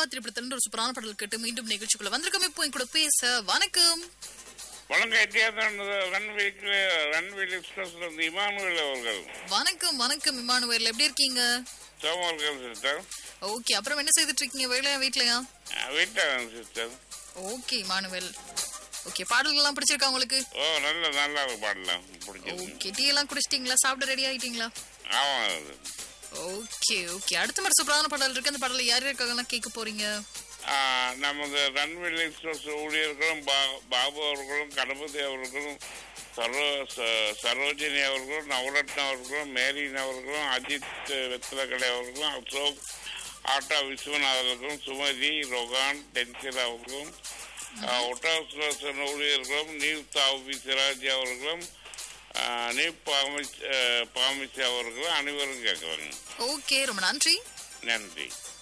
திரைப்படத்திலிருந்து ஒரு சூப்பரான பாடல் கேட்டு மீண்டும் நிகழ்ச்சிக்குள்ள வந்திருக்கோம். இப்போ என் கூட பேச வணக்கம். ரன்வீல் எக்ஸ்பிரஸ் இமானுவேல் அவர்கள். வணக்கம் வணக்கம் இமானுவேல், எப்படி இருக்கீங்க? சிஸ்டர். ஓகே, அப்புறம் என்ன செய்துட்டு இருக்கீங்க? வேலையா வீட்லயா? வீட்டில் சிஸ்டர். Okay Emmanuel, okay. பாடல்கள் எல்லாம் பிடிச்சிருக்கா உங்களுக்கு? ஓ, நல்லா பாடலாம் பிடிச்சிருக்கு. ஓகே, டீ எல்லாம் குடிச்சிட்டீங்களா? சாப்பிட ரெடி ஆயிட்டீங்களா? ஆமா. ஓகே ஓகே, அடுத்த மாதிரி சூப்பரான பாடல் இருக்கு. அந்த பாடல யார் யாருக்காக கேட்க போறீங்க? நமது ரன்வீல் எக்ஸ்பிரஸ் ஊழியர்களும் பாபு அவர்களும் கணபதி அவர்களும் சரோஜினி அவர்களும் நவரத்ன அவர்களும் மேரின் அவர்களும் அஜித் வெத்தலக்கடை அவர்களும் அசோக் ஆட்டா விஸ்வநாத் அவர்களும் சுமதி ரொகான் டென்சில் அவர்களும் ஒட்டாசுலோசன் ஊழியர்களும் நியூ தாவி சிராஜி அவர்களும் நியூ பாமிசி அவர்களும் அனைவரும் கேட்குறாங்க. ஓகே, ரொம்ப நன்றி. நன்றி.